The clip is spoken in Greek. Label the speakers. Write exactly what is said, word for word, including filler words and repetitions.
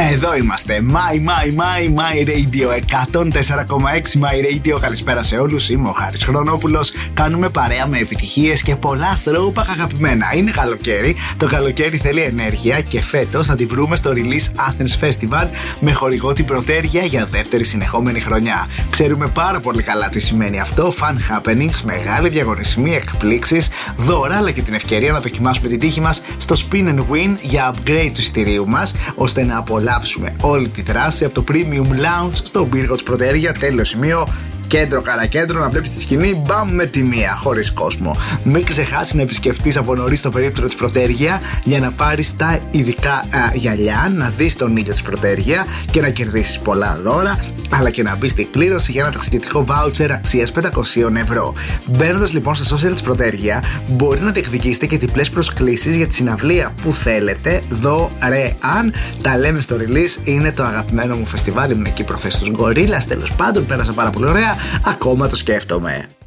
Speaker 1: Εδώ είμαστε. My, my, my, my radio εκατόν τέσσερα κόμμα έξι My Radio. Καλησπέρα σε όλους. Είμαι ο Χάρης Χρονόπουλος. Κάνουμε παρέα με επιτυχίες και πολλά throwback αγαπημένα. Είναι καλοκαίρι. Το καλοκαίρι θέλει ενέργεια και φέτος θα τη βρούμε στο Release Athens Festival με χορηγό την Πρωτέργεια για δεύτερη συνεχόμενη χρονιά. Ξέρουμε πάρα πολύ καλά τι σημαίνει αυτό. Fun happenings, μεγάλοι διαγωνισμοί, εκπλήξεις, δώρα, αλλά και την ευκαιρία να δοκιμάσουμε την τύχη μας στο Spin and Win για upgrade του εισιτηρίου μας, ώστε να απολαύσουμε όλη τη δράση από το Premium Lounge στον πύργο της Πρωτέργεια. Τέλειο σημείο. Κέντρο καρακέντρο, να βλέπεις τη σκηνή, μπαμ με τη μία, χωρίς κόσμο. Μην ξεχάσεις να επισκεφτείς από νωρίς το περίπτερο της Πρωτέργεια για να πάρεις τα ειδικά α, γυαλιά, να δεις τον ήλιο της Πρωτέργεια και να κερδίσεις πολλά δώρα, αλλά και να μπεις στην κλήρωση για ένα ταξιδιωτικό voucher αξίας πεντακόσια ευρώ. Μπαίνοντας λοιπόν στα social της Πρωτέργεια, μπορείτε να διεκδικήσετε και διπλές προσκλήσεις για τη συναυλία που θέλετε δωρεάν. Τα λέμε στο Release, είναι το αγαπημένο μου φεστιβάλ. Ήμουν εκεί προχθές στους Gorillaz, τέλος πάντων, πέρασα πάρα πολύ ωραία. Ακόμα το σκέφτομαι.